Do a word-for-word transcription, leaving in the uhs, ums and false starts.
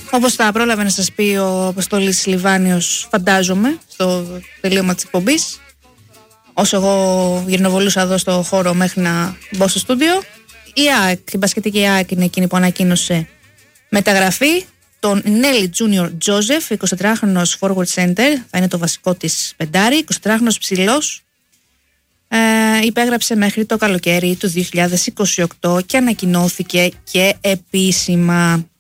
Όπως θα πρόλαβε να σας πει ο Αποστόλης Λιβάνιος, φαντάζομαι, στο τελείωμα της εκπομπής, όσο εγώ γυρνοβολούσα εδώ στο χώρο μέχρι να μπω στο στούντιο, η ΑΕΚ, η μπασκετική ΑΕΚ είναι εκείνη που ανακοίνωσε μεταγραφή. Τον Νέλη Τζούνιορ Τζόζεφ, εικοσιτετράχρονος forward center, θα είναι το βασικό της πεντάρι, εικοσιτετράχρονος ψηλός, ε, υπέγραψε μέχρι το καλοκαίρι του δύο χιλιάδες είκοσι οκτώ και ανακοινώθηκε και επίσημα.